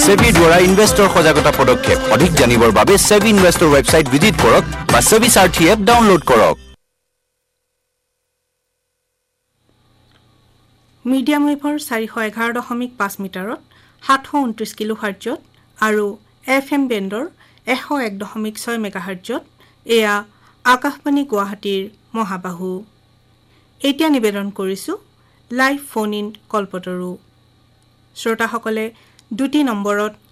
সেবি দ্বাৰা ইনভেষ্টৰ সজাগতা পদক্ষেপ অধিক জানিবৰ বাবে সেবি ইনভেষ্টৰ ৱেবছাইট ভিজিট কৰক বা সেবি সাৰথি এপ ডাউনলোড কৰক মিডিয়াম ৱেভৰ 411.5 মিটাৰত 729 কিলোহাৰ্টজত আৰু FM বেণ্ডৰ 101.6 মেগাহাৰ্টজত এয়া আকাশবাণী গুৱাহাটীৰ মহাবাহু এতিয়া নিবেদন কৰিছো লাইভ ফোন ইন কল্পতৰু শ্ৰোতাসকলে 2টি নম্বৰত